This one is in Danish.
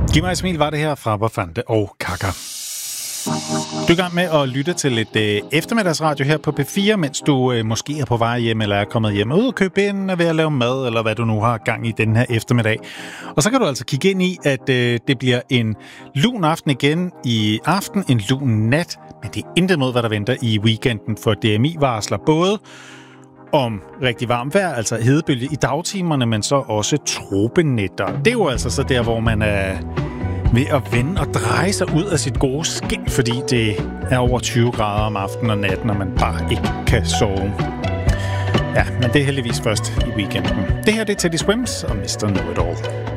Giv mig et smil, var det her fra Bafante og Kaka. Du er i gang med at lytte til lidt eftermiddagsradio her på P4, mens du måske er på vej hjem, eller er kommet hjem ud og købe ind, ved at lave mad, eller hvad du nu har gang i den her eftermiddag. Og så kan du altså kigge ind i, at det bliver en lun aften igen i aften, en lun nat, men det er intet mod, hvad der venter i weekenden, for DMI varsler både om rigtig varmt vejr, altså hedebølge i dagtimerne, men så også tropenætter. Det er jo altså så der, hvor man er ved at vende og dreje sig ud af sit gode skind, fordi det er over 20 grader om aftenen og natten, og man bare ikke kan sove. Ja, men det er heldigvis først i weekenden. Det her det er Teddy Swims og Mr. Know It All.